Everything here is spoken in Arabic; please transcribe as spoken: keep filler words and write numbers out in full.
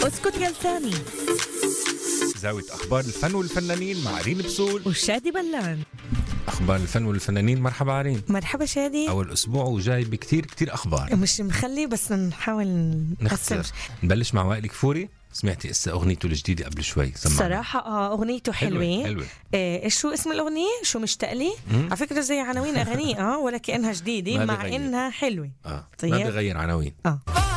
اسكت يا لساني. زاوية أخبار الفن والفنانين مع رين بسول وشادي بلان. أخبار الفن والفنانين. مرحبا عرين. مرحبا شادي. أول أسبوع وجاي بكتير كتير أخبار، مش مخلي بس نحاول نختصر. نبلش مع وائل كفوري. سمعتي إسا أغنيته الجديدة قبل شوي؟ سمعنا صراحة آه أغنيته حلوة, حلوة, حلوة. إيه شو اسم الأغنية؟ شو مشتاق لي؟ على فكرة زي عناوين أغانيه آه ولا كأنها جديدة مع إنها حلوة. آه. طيب ما بغير عناوين. آه